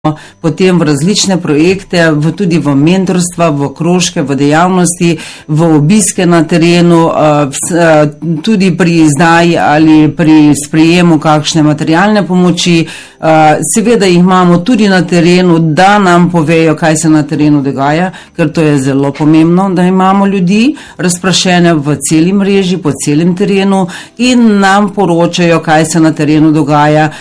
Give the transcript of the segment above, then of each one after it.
potem v različne projekte, tudi v mentorstva, v krožke, v dejavnosti, v obiske na terenu, tudi pri izdaji ali pri sprejemu kakšne materialne pomoči. Seveda jih imamo tudi na terenu, da nam povejo, kaj se na terenu dogaja, ker to je zelo pomembno, da imamo ljudi razprašene v celi mreži, po celem terenu in nam poročajo, kaj se na terenu dogaja.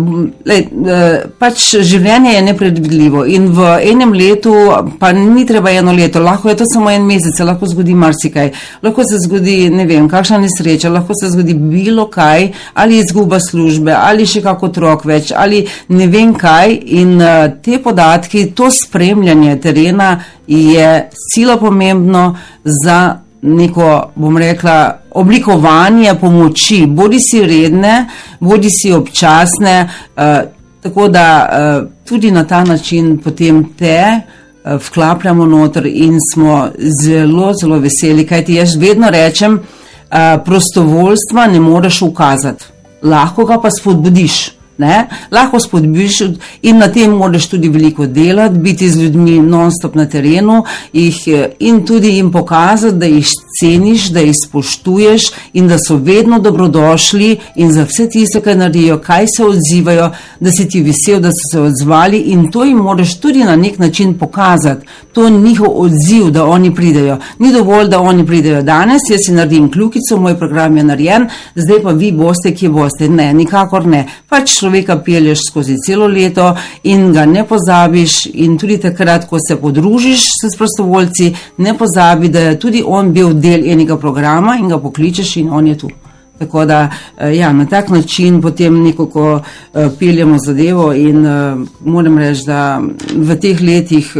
Pač življenje je nepredvidljivo in v enem letu, pa ni treba 1 leto, lahko je to samo 1 mesec, lahko zgodi marsikaj, lahko se zgodi, ne vem, kakšna nesreča, lahko se zgodi bilo kaj, ali izguba službe, ali še kak otrok več, ali ne vem kaj in te podatki, to spremljanje terena je sila pomembno za neko, bom rekla, oblikovanje pomoči, bodi si redne, bodi si občasne, tako da tudi na ta način potem te vklapljamo noter in smo zelo, zelo veseli, kajti jaz vedno rečem, prostovoljstva ne moreš ukazati, lahko ga pa spodbudiš. Lahko spodbudiš in na tem moraš tudi veliko delati, biti z ljudmi non-stop na terenu in tudi jim pokazati, da jih ceniš, da jih spoštuješ in da so vedno dobrodošli in za vse tisto, kaj naredijo, kaj se odzivajo, da si ti vesel, da so se odzvali in to jim moraš tudi na nek način pokazati. To je njihov odziv, da oni pridejo. Ni dovolj, da oni pridejo danes, jaz si naredim kljukico, moj program je narejen, zdaj pa vi boste, kje boste. Ne, nikakor ne. Pač človeka pelješ skozi celo leto in ga ne pozabiš in tudi takrat, ko se podružiš s prostovoljci, ne pozabi, da je tudi on bil del enega programa in ga pokličeš in on je tu. Tako da, ja, na tak način potem nekako peljemo zadevo in moram reči, da v teh letih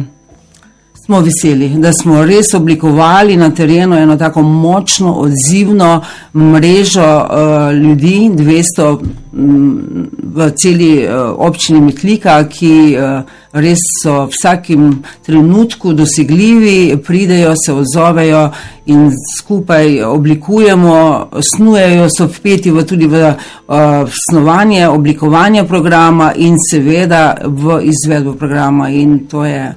smo veseli, da smo res oblikovali na terenu eno tako močno, odzivno mrežo ljudi, 200 v celi občini Metlika, ki res so v vsakem trenutku dosegljivi, pridejo, se odzovejo in skupaj oblikujemo, snujejo, so vpeti tudi v snovanje, oblikovanje programa in seveda v izvedbo programa in to je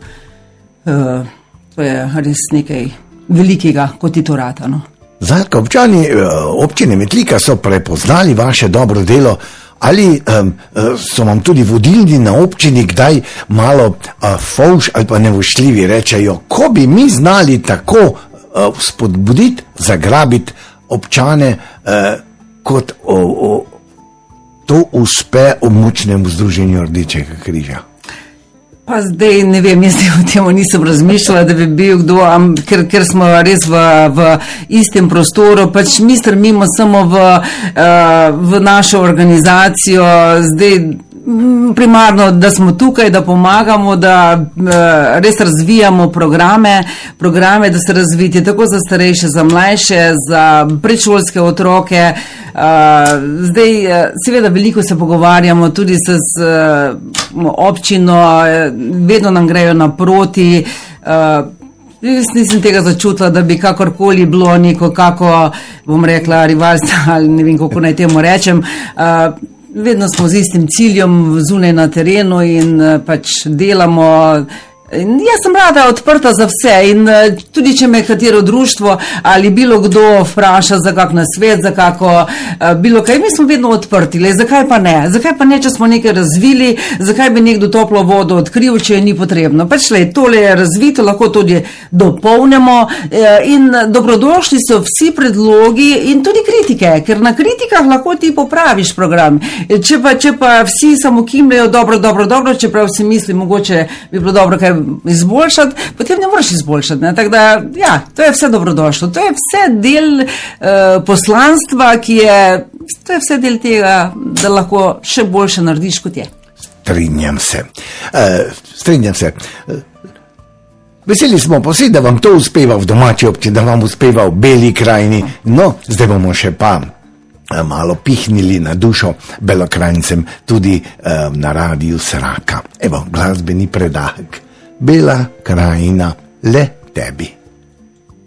res nekaj velikega, kot je to ratano. Zlatka, občani občine Metlika so prepoznali vaše dobro delo, ali so vam tudi vodilni na občini kdaj malo fovš ali pa nevošljivi rečejo, ko bi mi znali tako spodbuditi, zagrabiti občane, kot to uspe v močnem združenju Rdečega križa? Pa zdaj ne vem, jaz o tem nisem razmišljala, da bi bil kdo, ker smo res v istem prostoru, pač mi strmimo samo v našo organizacijo, zdaj primarno, da smo tukaj, da pomagamo, da res razvijamo programe, da se razviti tako za starejše, za mlajše, za predšolske otroke. Zdaj, seveda veliko se pogovarjamo tudi s občino, vedno nam grejo naproti. Jaz nisem tega začutila, da bi kakorkoli bilo neko, kako bom rekla, rivalstvo, ali ne vem, kako naj temu rečem. Vedno smo z istim ciljem zunaj na terenu in pač delamo. In jaz sem rada odprta za vse in tudi, če me katero društvo ali bilo kdo vpraša za kak nasvet, za kako bilo kaj, mi smo vedno odprti, zakaj pa ne? Zakaj pa ne, če smo nekaj razvili, zakaj bi nekdo toplo vodo odkril, če je ni potrebno? Pač tole je razvito, lahko tudi dopolnimo in dobrodošli so vsi predlogi in tudi kritike, ker na kritikah lahko ti popraviš program. Če pa vsi samo kimljajo dobro, čeprav si misli, mogoče bi bilo dobro kaj izboljšati, potem ne moraš izboljšati. Tako da, ja, to je vse dobrodošlo. To je vse del poslanstva, to je vse del tega, da lahko še boljše narediš, kot je. Strinjam se. Veseli smo pa vsi, da vam to uspeva v domači občini, da vam uspeva v Beli krajini. No, zdaj bomo še pa malo pihnili na dušo Belokranjcem tudi na radiju Sraka. Evo, glasbeni predahek. Bela krajina, le tebi.